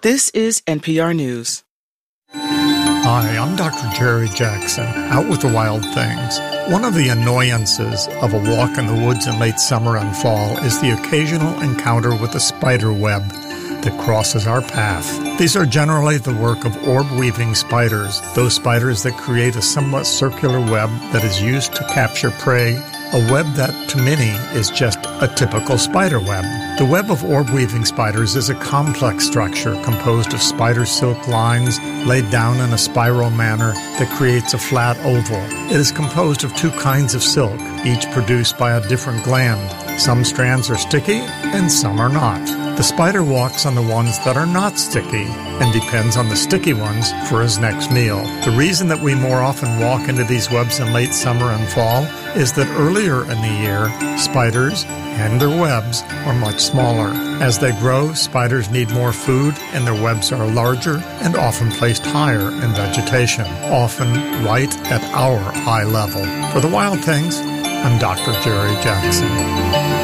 This is NPR News. Hi, I'm Dr. Jerry Jackson, out with the wild things. One of the annoyances of a walk in the woods in late summer and fall is the occasional encounter with a spider web that crosses our path. These are generally the work of orb-weaving spiders, those spiders that create a somewhat circular web that is used to capture prey, a web that, to many, is just a typical spider web. The web of orb-weaving spiders is a complex structure composed of spider silk lines laid down in a spiral manner that creates a flat oval. It is composed of two kinds of silk, each produced by a different gland. Some strands are sticky and some are not. The spider walks on the ones that are not sticky and depends on the sticky ones for his next meal. The reason that we more often walk into these webs in late summer and fall is that earlier in the year, spiders and their webs are much smaller. As they grow, spiders need more food and their webs are larger and often placed higher in vegetation, often right at our eye level. For the Wild Things, I'm Dr. Jerry Jackson.